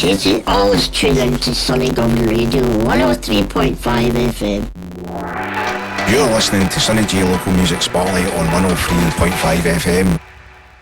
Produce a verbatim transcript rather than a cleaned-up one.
Casey, always tune in to Sunny Govan Radio one oh three point five F M. You're listening to Sunny J Local Music Spotlight on one oh three point five F M.